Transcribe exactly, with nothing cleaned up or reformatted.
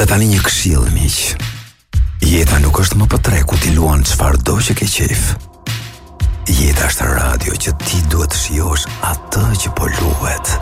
Dhe tani një këshill miq. Jeta nuk është më për tre ku ti luan çfarëdo që ke qejf. Jeta është radio që ti duhet të shijosh atë që po luhet.